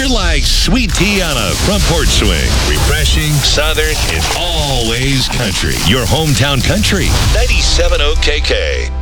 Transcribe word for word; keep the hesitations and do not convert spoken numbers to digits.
They're like sweet tea on a front porch swing. Refreshing, southern, and always country. Your hometown country. ninety-seven point oh K K.